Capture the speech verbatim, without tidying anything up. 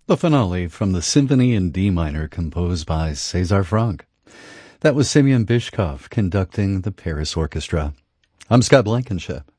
The finale from the Symphony in D minor composed by César Franck. That was Semyon Bychkov conducting the Paris Orchestra. I'm Scott Blankenship.